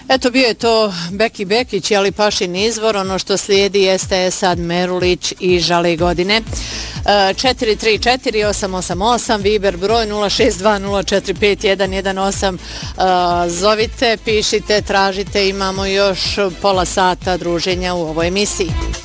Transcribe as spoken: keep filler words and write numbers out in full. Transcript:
Eto, bio je to Beki Bekić, ali Pašin izvor. Ono što slijedi jeste Esad Merulić i Žale godine. četiri tri četiri osam osam osam, Viber broj nula šest dva nula četiri pet jedan jedan osam. Zovite, pišite, tražite, imamo još pola sata druženja u ovoj emisiji.